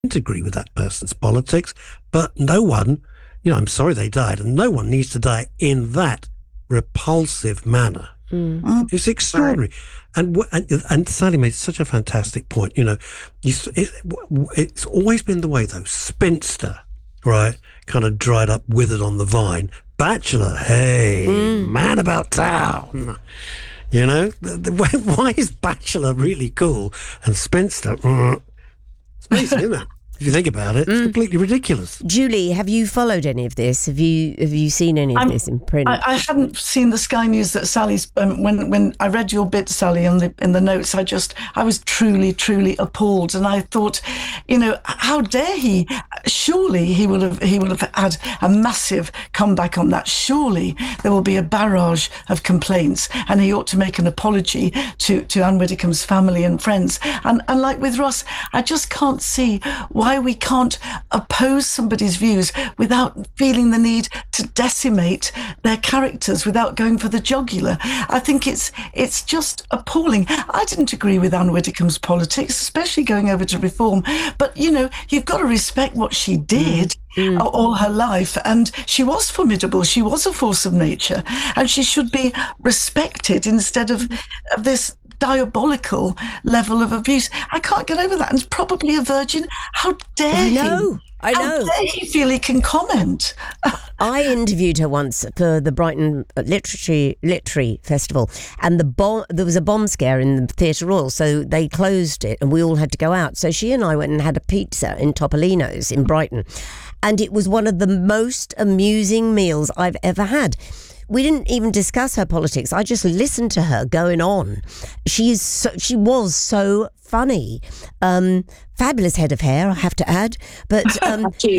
agree with that person's politics, but no one, I'm sorry they died, and no one needs to die in that repulsive manner. It's extraordinary. And Sally made such a fantastic point. It's always been the way, though. Spinster, right? Kind of dried up, withered on the vine. Bachelor, hey, man about town. Why is Bachelor really cool and Spinster? It's amazing, isn't it? If you think about it, it's completely ridiculous. Julie, have you followed any of this? Have you seen any of this in print? I hadn't seen the Sky News that Sally's. When I read your bit, Sally, in the notes, I was truly, truly appalled, and I thought, how dare he? Surely he will have had a massive comeback on that. Surely there will be a barrage of complaints, and he ought to make an apology to Anne Widdecombe's family and friends. And like with Ross, I just can't see why we can't oppose somebody's views without feeling the need to decimate their characters, without going for the jugular. I think it's just appalling. I didn't agree with Anne Widdecombe's politics, especially going over to Reform. But, you've got to respect what she did all her life. And she was formidable. She was a force of nature. And she should be respected instead of this diabolical level of abuse. I can't get over that. And probably a virgin. How dare he? I know. How dare he feel he can comment? I interviewed her once for the Brighton Literary Festival, and there was a bomb scare in the Theatre Royal, so they closed it and we all had to go out. So she and I went and had a pizza in Topolino's in Brighton, and it was one of the most amusing meals I've ever had. We didn't even discuss her politics. I just listened to her going on. She was so funny. Fabulous head of hair, I have to add. But